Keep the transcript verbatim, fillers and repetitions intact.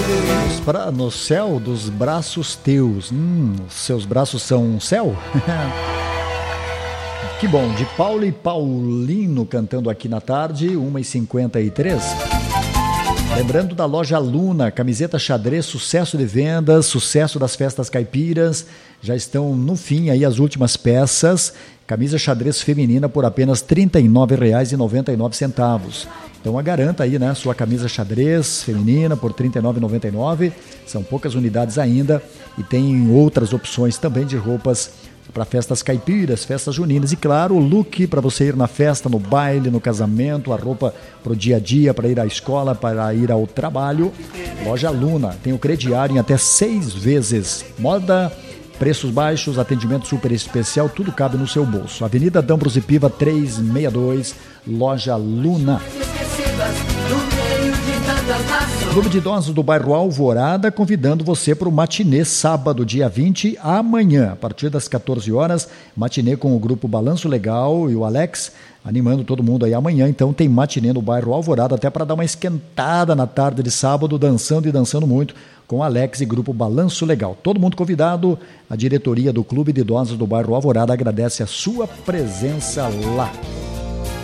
Pra, no céu dos braços teus. Hum, seus braços são um céu? Que bom, de Paulo e Paulino cantando aqui na tarde, uma e cinquenta e três. Lembrando da loja Luna, camiseta xadrez, sucesso de vendas, sucesso das festas caipiras. Já estão no fim aí as últimas peças. Camisa xadrez feminina por apenas trinta e nove reais e noventa e nove centavos. Então, garanta aí, né, sua camisa xadrez feminina por trinta e nove reais e noventa e nove centavos. São poucas unidades ainda e tem outras opções também de roupas para festas caipiras, festas juninas. E claro, o look para você ir na festa, no baile, no casamento, a roupa para o dia a dia, para ir à escola, para ir ao trabalho. Loja Luna, tem o crediário em até seis vezes. Moda, preços baixos, atendimento super especial, tudo cabe no seu bolso. Avenida D'Ambrosio Piva trezentos e sessenta e dois, Loja Luna. Clube de Idosos do bairro Alvorada convidando você para o matinê sábado, dia vinte, amanhã, a partir das quatorze horas, matinê com o grupo Balanço Legal e o Alex, animando todo mundo aí amanhã. Então tem matinê no bairro Alvorada, até para dar uma esquentada na tarde de sábado, dançando e dançando muito com Alex e grupo Balanço Legal. Todo mundo convidado, a diretoria do Clube de Idosos do bairro Alvorada agradece a sua presença lá.